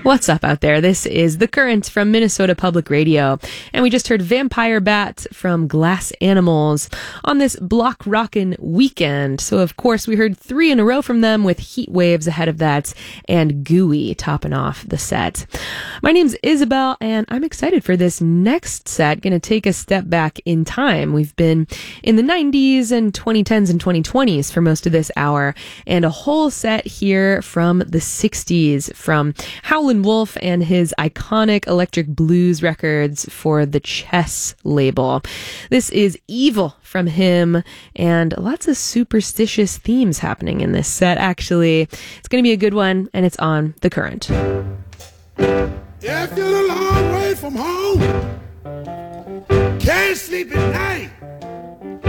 What's up out there? This is The Current from Minnesota Public Radio, and we just heard Vampire Bat from Glass Animals on this block rockin' weekend. So, of course, we heard 3 in a row from them with Heat Waves ahead of that and Gooey topping off the set. My name's Isabel, and I'm excited for this next set. Going to take a step back in time. We've been in the 90s and 2010s and 2020s for most of this hour, and a whole set here from the 60s from Howlin' Wolf and his iconic electric blues records for the Chess label. This is Evil from him, and lots of superstitious themes happening in this set, actually. It's going to be a good one, and it's on The Current. If you're a long way from home, can't sleep at night,